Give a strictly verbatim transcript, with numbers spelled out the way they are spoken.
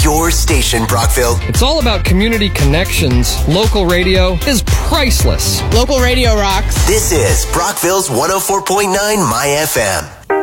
your station, Brockville. It's all about community connections. Local radio is priceless. Local radio rocks. This is Brockville's one oh four point nine My F M.